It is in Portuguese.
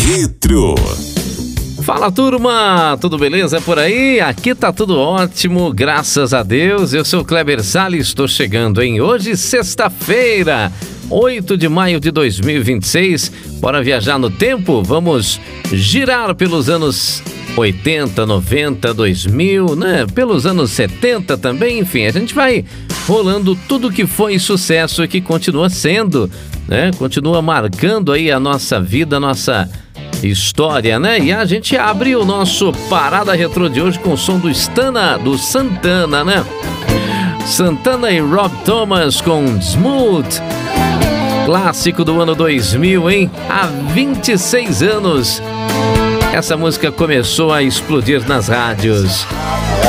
Retro. Fala, turma, tudo beleza por aí? Aqui tá tudo ótimo, graças a Deus. Eu sou o Kleber Salles, estou chegando, hein? Hoje, sexta-feira, 8 de maio de 2026. Bora viajar no tempo? Vamos girar pelos anos 80, 90, 2000, né? Pelos anos 70 também, enfim. A gente vai rolando tudo que foi sucesso e que continua sendo, né? Continua marcando aí a nossa vida, a nossa história, né? E a gente abre o nosso Parada Retrô de hoje com o som do Santana, né? Santana e Rob Thomas com Smooth, clássico do ano 2000, hein? Há 26 anos essa música começou a explodir nas rádios.